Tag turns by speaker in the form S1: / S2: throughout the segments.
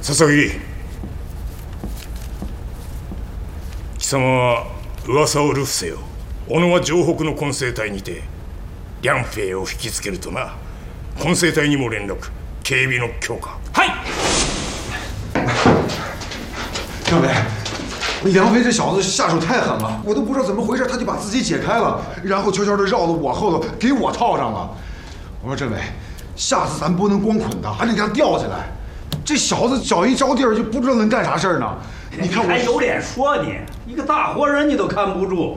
S1: 笹木、貴様は噂を流布せよ。小野は城北の混成隊にて梁平を引きつけるとな。混成隊にも連絡、警備の強化。
S2: 嗨，
S3: 政委，梁飞这小子下手太狠了，我都不知道怎么回事，他就把自己解开了，然后悄悄地绕到我后头，给我套上了。我说政委，下次咱不能光捆他，还得给他吊起来。这小子脚一着地儿，就不知道能干啥事儿呢。你看我
S2: 还有脸说你？一个大活人你都看不住。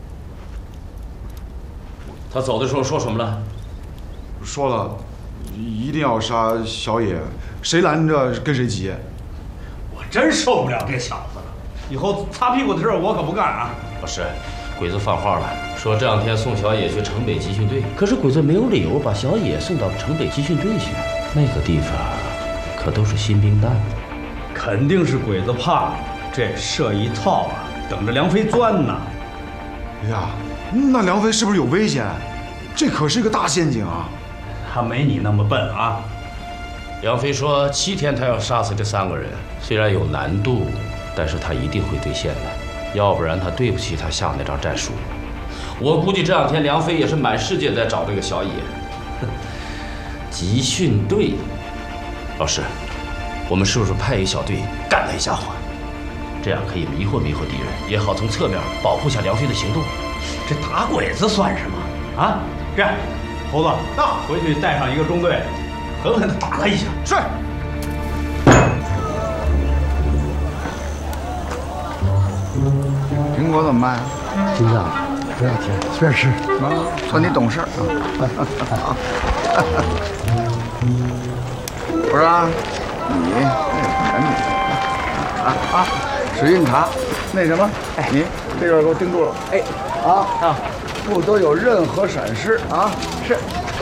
S4: 他走的时候说什么了？
S3: 说了，一定要杀小野，谁拦着跟谁急。
S2: 我真受不了这小子了，以后擦屁股的事我可不干啊！
S4: 老师，鬼子放话了，说这两天送小野去城北集训队。可是鬼子没有理由把小野送到城北集训队去，那个地方可都是新兵蛋子。
S2: 肯定是鬼子怕这设一套啊，等着梁飞钻呢。
S3: 哎呀，那梁飞是不是有危险？这可是个大陷阱啊！
S2: 他没你那么笨啊！
S4: 梁飞说7天他要杀死这3个人，虽然有难度，但是他一定会兑现的，要不然他对不起他下那张战书。我估计这2天梁飞也是满世界在找这个小野。集训队，老师，我们是不是派一小队干那家伙？这样可以迷惑迷惑敌人，也好从侧面保护下梁飞的行动。
S2: 这打鬼子算什么啊？这样，猴子，到回去带上一个中队，狠狠地打他一下。
S3: 是。
S5: 苹果怎么办？
S6: 金子，不要钱，随便吃。
S5: 啊，算你懂事啊。不是啊，你赶紧水印茶，那什么，哎，你这边给我盯住了。哎，不得有任何闪失啊！是。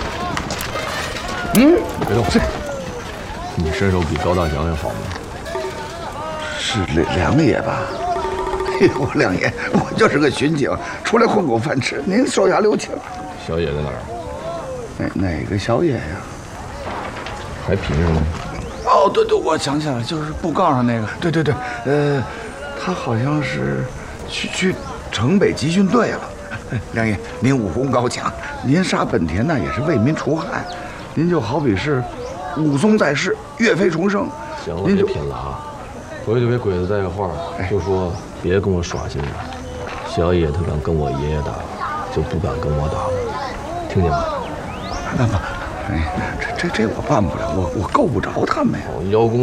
S6: 别动，你身手比高大强要好吗？
S5: 是梁爷吧？嘿，我梁爷，我就是个巡警，出来混口饭吃，您手下留情。
S6: 小野在哪儿？
S5: 哪个小野呀？
S6: 还皮着呢。
S5: 哦，对，我想起来了，就是布告上那个。对，他好像是去城北集训队了。梁爷，您武功高强，您杀本田那也是为民除害，您就好比是武松在世，岳飞重生。
S6: 行了，别拼了啊！回去给鬼子带个话，就说别跟我耍心眼。小野他敢跟我爷爷打，就不敢跟我打了，听见吗？
S5: 那么，这我办不了，我够不着他们呀。
S6: 邀功。